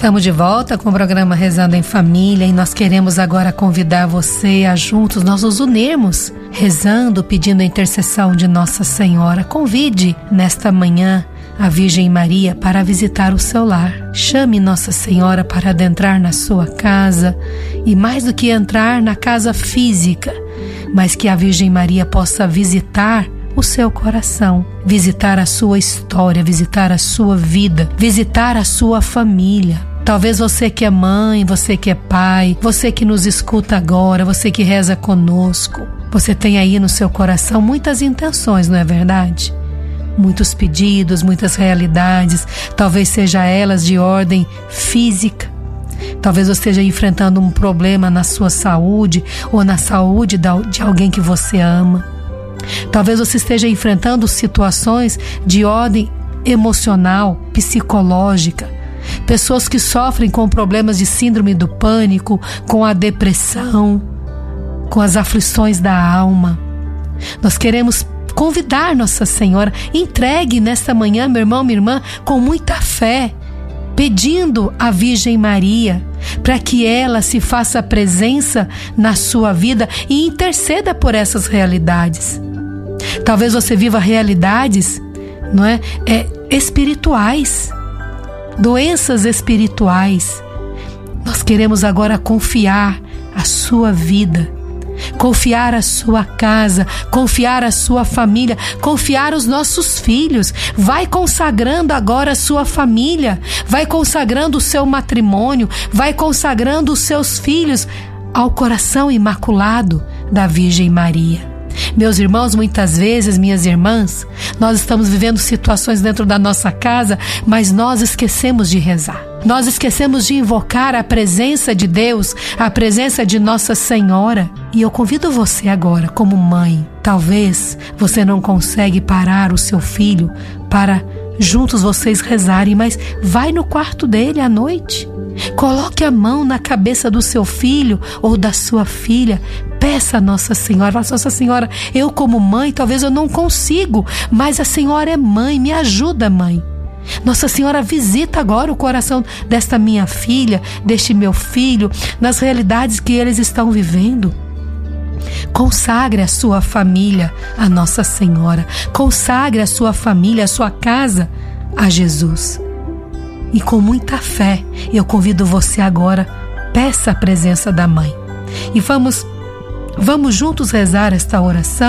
Estamos de volta com o programa Rezando em Família e nós queremos agora convidar você a juntos nós nos unirmos, rezando, pedindo a intercessão de Nossa Senhora. Convide nesta manhã a Virgem Maria para visitar o seu lar. Chame Nossa Senhora para adentrar na sua casa e, mais do que entrar na casa física, mas que a Virgem Maria possa visitar o seu coração, visitar a sua história, visitar a sua vida, visitar a sua família. Talvez você que é mãe, você que é pai, você que nos escuta agora, você que reza conosco, você tem aí no seu coração muitas intenções, não é verdade? Muitos pedidos, muitas realidades, talvez seja elas de ordem física. Talvez você esteja enfrentando um problema na sua saúde ou na saúde de alguém que você ama. Talvez você esteja enfrentando situações de ordem emocional, psicológica. Pessoas que sofrem com problemas de síndrome do pânico, com a depressão, com as aflições da alma. Nós queremos convidar Nossa Senhora, entregue nesta manhã, meu irmão, minha irmã, com muita fé, pedindo à Virgem Maria para que ela se faça presença na sua vida e interceda por essas realidades. Talvez você viva realidades, não é? Espirituais, doenças espirituais. Nós queremos agora confiar a sua vida, confiar a sua casa, confiar a sua família, confiar os nossos filhos. Vai consagrando agora a sua família, vai consagrando o seu matrimônio, vai consagrando os seus filhos ao coração imaculado da Virgem Maria. Meus irmãos, muitas vezes, minhas irmãs, nós estamos vivendo situações dentro da nossa casa, mas nós esquecemos de rezar. Nós esquecemos de invocar a presença de Deus, a presença de Nossa Senhora. E eu convido você agora, como mãe, talvez você não consegue parar o seu filho para juntos vocês rezarem, mas vai no quarto dele à noite. Coloque a mão na cabeça do seu filho ou da sua filha. Peça a Nossa Senhora. Fala, Nossa Senhora, eu como mãe, talvez eu não consigo, mas a Senhora é mãe, me ajuda, mãe. Nossa Senhora, visita agora o coração desta minha filha, deste meu filho, nas realidades que eles estão vivendo. Consagre a sua família a Nossa Senhora. Consagre a sua família, a sua casa a Jesus. E com muita fé, eu convido você agora, peça a presença da mãe. E vamos juntos rezar esta oração.